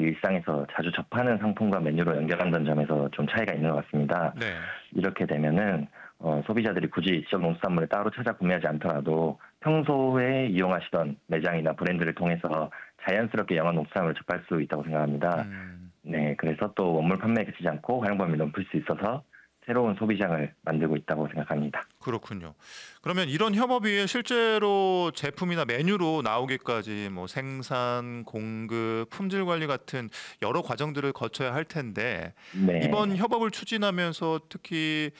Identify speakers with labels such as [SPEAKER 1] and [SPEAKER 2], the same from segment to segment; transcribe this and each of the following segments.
[SPEAKER 1] 일상에서 자주 접하는 상품과 메뉴로 연결한다는 점에서 좀 차이가 있는 것 같습니다.
[SPEAKER 2] 네.
[SPEAKER 1] 이렇게 되면은 소비자들이 굳이 지역 농수산물을 따로 찾아 구매하지 않더라도 평소에 이용하시던 매장이나 브랜드를 통해서 자연스럽게 영암 농수산물을 접할 수 있다고 생각합니다. 네, 그래서 또 원물 판매에 그치지 않고 활용 범위를 넓힐 수 있어서 새로운 소비장을 만들고 있다고 생각합니다.
[SPEAKER 2] 그렇군요. 그러면 이런 협업이 실제로 제품이나 메뉴로 나오기까지 뭐 생산, 공급, 품질 관리 같은 여러 과정들을 거쳐야 할 텐데 이번
[SPEAKER 1] 네.
[SPEAKER 2] 협업을 추진하면서 특히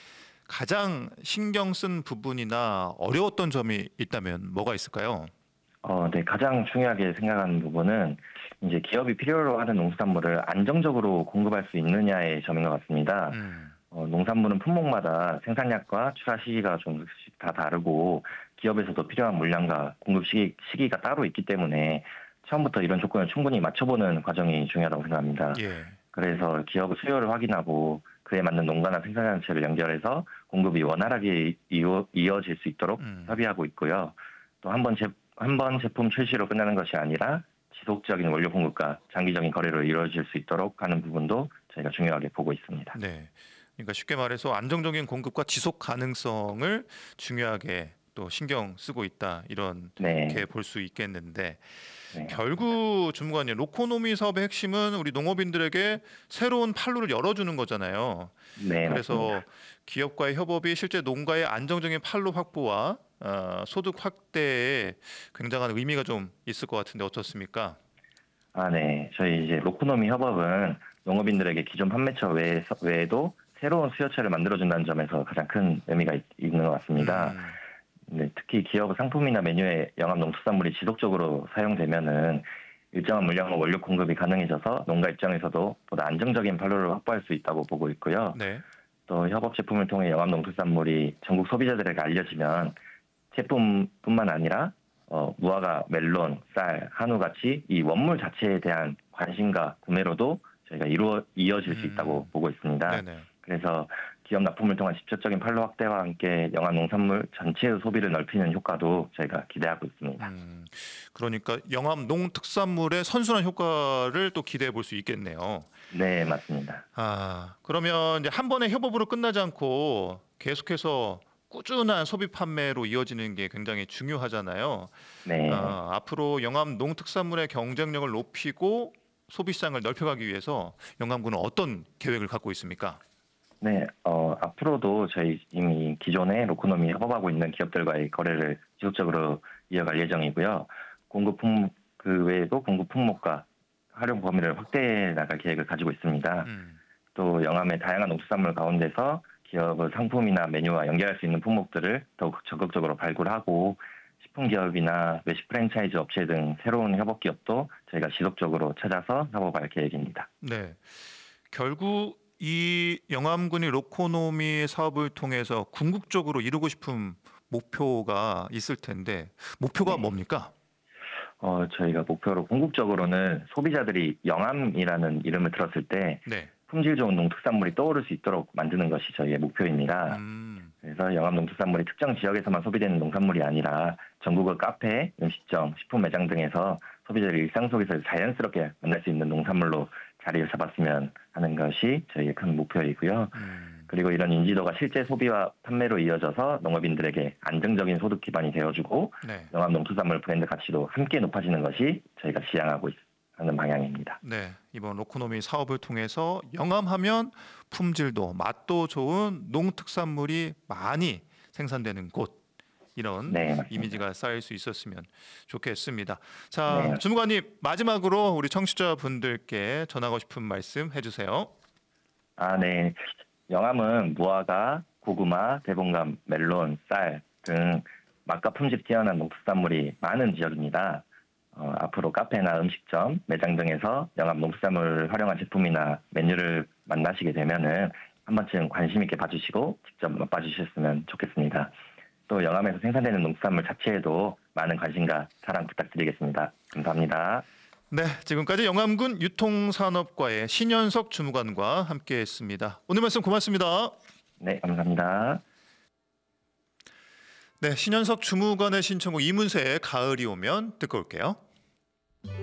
[SPEAKER 2] 가장 신경 쓴 부분이나 어려웠던 점이 있다면 뭐가 있을까요?
[SPEAKER 1] 네, 가장 중요하게 생각하는 부분은 이제 기업이 필요로 하는 농수산물을 안정적으로 공급할 수 있느냐의 점인 것 같습니다. 농산물은 품목마다 생산량과 출하 시기가 좀씩 다 다르고 기업에서도 필요한 물량과 공급 시기가 따로 있기 때문에 처음부터 이런 조건을 충분히 맞춰보는 과정이 중요하다고 생각합니다.
[SPEAKER 2] 예.
[SPEAKER 1] 그래서 기업의 수요를 확인하고 그에 맞는 농가나 생산자체를 연결해서 공급이 원활하게 이어질 수 있도록 협의하고 있고요. 또 한 번 제품 출시로 끝나는 것이 아니라 지속적인 원료 공급과 장기적인 거래로 이루어질 수 있도록 하는 부분도 저희가 중요하게 보고 있습니다.
[SPEAKER 2] 네. 그러니까 쉽게 말해서 안정적인 공급과 지속 가능성을 중요하게 또 신경 쓰고 있다 이렇게
[SPEAKER 1] 네.
[SPEAKER 2] 볼 수 있겠는데
[SPEAKER 1] 네, 맞습니다.
[SPEAKER 2] 결국 주무관님 로코노미 사업의 핵심은 우리 농업인들에게 새로운 판로를 열어주는 거잖아요.
[SPEAKER 1] 네,
[SPEAKER 2] 그래서
[SPEAKER 1] 맞습니다.
[SPEAKER 2] 기업과의 협업이 실제 농가의 안정적인 판로 확보와 소득 확대에 굉장한 의미가 좀 있을 것 같은데 어떻습니까?
[SPEAKER 1] 네. 저희 이제 로코노미 협업은 농업인들에게 기존 판매처 외에도 새로운 수요처를 만들어준다는 점에서 가장 큰 의미가 있는 것 같습니다.
[SPEAKER 2] 음,
[SPEAKER 1] 네, 특히 기업 상품이나 메뉴에 영암 농수산물이 지속적으로 사용되면은 일정한 물량의 원료 공급이 가능해져서 농가 입장에서도 보다 안정적인 판로를 확보할 수 있다고 보고 있고요.
[SPEAKER 2] 네.
[SPEAKER 1] 또 협업 제품을 통해 영암 농수산물이 전국 소비자들에게 알려지면 제품뿐만 아니라 무화과, 멜론, 쌀, 한우 같이 이 원물 자체에 대한 관심과 구매로도 저희가 이어질 수 있다고 보고 있습니다.
[SPEAKER 2] 네네.
[SPEAKER 1] 그래서 기업 납품을 통한 직접적인 판로 확대와 함께 영암 농산물 전체의 소비를 넓히는 효과도 저희가 기대하고 있습니다.
[SPEAKER 2] 그러니까 영암 농특산물의 선순환 효과를 또 기대해 볼 수 있겠네요.
[SPEAKER 1] 네, 맞습니다.
[SPEAKER 2] 그러면 이제 한 번의 협업으로 끝나지 않고 계속해서 꾸준한 소비 판매로 이어지는 게 굉장히 중요하잖아요.
[SPEAKER 1] 네.
[SPEAKER 2] 앞으로 영암 농특산물의 경쟁력을 높이고 소비 시장을 넓혀가기 위해서 영암군은 어떤 계획을 갖고 있습니까?
[SPEAKER 1] 네, 앞으로도 저희 이미 기존에 로코노미 협업하고 있는 기업들과의 거래를 지속적으로 이어갈 예정이고요. 그 외에도 공급 품목과 활용 범위를 확대해 나갈 계획을 가지고 있습니다. 또 영암의 다양한 농수산물 가운데서 기업의 상품이나 메뉴와 연결할 수 있는 품목들을 더욱 적극적으로 발굴하고 식품 기업이나 외식 프랜차이즈 업체 등 새로운 협업 기업도 저희가 지속적으로 찾아서 협업할 계획입니다.
[SPEAKER 2] 네. 결국 이 영암군이 로코노미 사업을 통해서 궁극적으로 이루고 싶은 목표가 있을 텐데 목표가
[SPEAKER 1] 네.
[SPEAKER 2] 뭡니까?
[SPEAKER 1] 저희가 목표로 궁극적으로는 소비자들이 영암이라는 이름을 들었을 때
[SPEAKER 2] 네.
[SPEAKER 1] 품질 좋은 농특산물이 떠오를 수 있도록 만드는 것이 저희의 목표입니다. 그래서 영암 농특산물이 특정 지역에서만 소비되는 농산물이 아니라 전국의 카페, 음식점, 식품 매장 등에서 소비자들이 일상 속에서 자연스럽게 만날 수 있는 농산물로 자리를 잡았으면 하는 것이 저희의 큰 목표이고요. 그리고 이런 인지도가 실제 소비와 판매로 이어져서 농업인들에게 안정적인 소득 기반이 되어주고
[SPEAKER 2] 네.
[SPEAKER 1] 영암 농수산물 브랜드 가치도 함께 높아지는 것이 저희가 지향하고 하는 방향입니다.
[SPEAKER 2] 네. 이번 로코노미 사업을 통해서 영암하면 품질도 맛도 좋은 농특산물이 많이 생산되는 곳 이런
[SPEAKER 1] 네, 맞습니다.
[SPEAKER 2] 이미지가 쌓일 수 있었으면 좋겠습니다.
[SPEAKER 1] 네,
[SPEAKER 2] 자,
[SPEAKER 1] 맞습니다.
[SPEAKER 2] 주무관님 마지막으로 우리 청취자분들께 전하고 싶은 말씀 해주세요.
[SPEAKER 1] 네. 영암은 무화과, 고구마, 대봉감, 멜론, 쌀 등 맛과 품질이 뛰어난 농수산물이 많은 지역입니다. 앞으로 카페나 음식점, 매장 등에서 영암 농수산물을 활용한 제품이나 메뉴를 만나시게 되면은 한 번쯤 관심 있게 봐주시고 직접 맛봐주셨으면 좋겠습니다. 또 영암에서 생산되는 농수산물 자체에도 많은 관심과 사랑 부탁드리겠습니다. 감사합니다.
[SPEAKER 2] 네, 지금까지 영암군 유통산업과의 신현석 주무관과 함께했습니다. 오늘 말씀 고맙습니다.
[SPEAKER 1] 네, 감사합니다.
[SPEAKER 2] 네, 신현석 주무관의 신청곡 이문세의 가을이 오면 듣고 올게요.